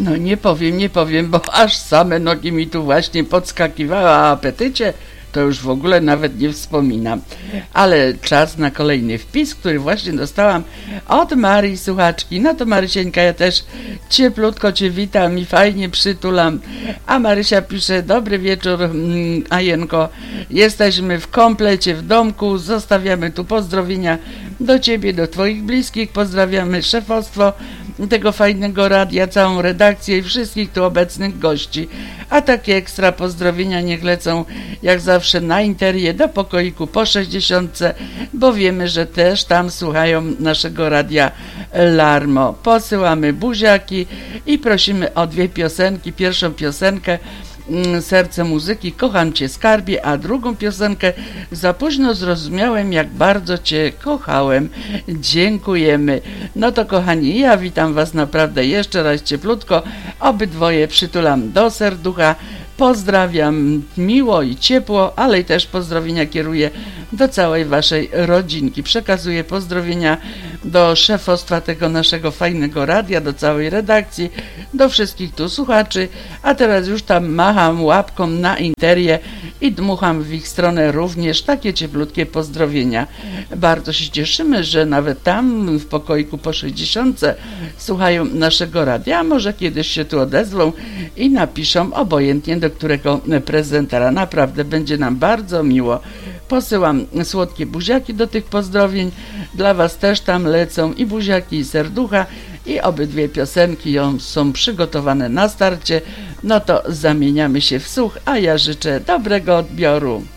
No nie powiem, bo aż same nogi mi tu właśnie podskakiwały, a o apetycie to już w ogóle nawet nie wspominam. Ale czas na kolejny wpis, który właśnie dostałam od Marii słuchaczki. No to Marysieńka, ja też cieplutko Cię witam i fajnie przytulam. A Marysia pisze: dobry wieczór, Ajenko. Jesteśmy w komplecie w domku. Zostawiamy tu pozdrowienia do Ciebie, do Twoich bliskich. Pozdrawiamy szefostwo tego fajnego radia, całą redakcję i wszystkich tu obecnych gości. A takie ekstra pozdrowienia niech lecą jak zawsze na interię do pokoiku po 60, bo wiemy, że też tam słuchają naszego radia Larmo. Posyłamy buziaki i prosimy o 2 piosenki. Pierwszą piosenkę Serce muzyki, kocham Cię skarbie, a drugą piosenkę Za późno zrozumiałem, jak bardzo Cię kochałem. Dziękujemy. No to kochani, ja witam Was naprawdę jeszcze raz cieplutko, obydwoje przytulam do serducha, pozdrawiam miło i ciepło, ale i też pozdrowienia kieruję do całej Waszej rodzinki. Przekazuję pozdrowienia do szefostwa tego naszego fajnego radia, do całej redakcji, do wszystkich tu słuchaczy, a teraz już tam macham łapką na interię i dmucham w ich stronę również takie cieplutkie pozdrowienia. Bardzo się cieszymy, że nawet tam w pokoiku po 60 słuchają naszego radia, a może kiedyś się tu odezwą i napiszą obojętnie do którego prezentera. Naprawdę będzie nam bardzo miło. Posyłam słodkie buziaki do tych pozdrowień. Dla Was też tam lecą i buziaki, i serducha, i obydwie piosenki są przygotowane na starcie. No to zamieniamy się w słuch, a ja życzę dobrego odbioru.